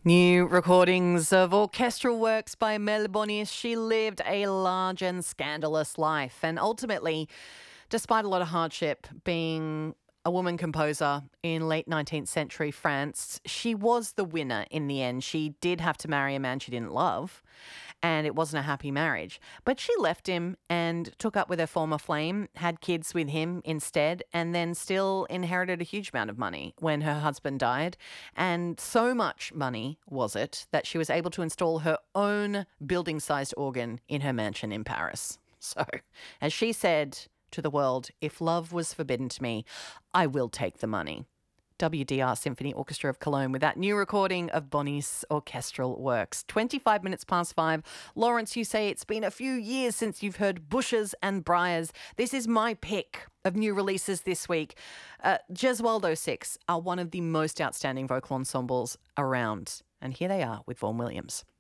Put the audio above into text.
New recordings of orchestral works by Mel Bonis. She lived a large and scandalous life, and ultimately, despite a lot of hardship, being a woman composer in late 19th century France, she was the winner in the end. She did have to marry a man she didn't love, and it wasn't a happy marriage. But she left him and took up with her former flame, had kids with him instead, and then still inherited a huge amount of money when her husband died. And so much money was it that she was able to install her own building-sized organ in her mansion in Paris. So, as she said to the world, if love was forbidden to me, I will take the money. WDR Symphony Orchestra of Cologne with that new recording of Bonis' orchestral works. 25 minutes past 5. Lawrence, you say it's been a few years since you've heard Bushes and Briars. This is my pick of new releases this week. Gesualdo Six are one of the most outstanding vocal ensembles around. And here they are with Vaughan Williams.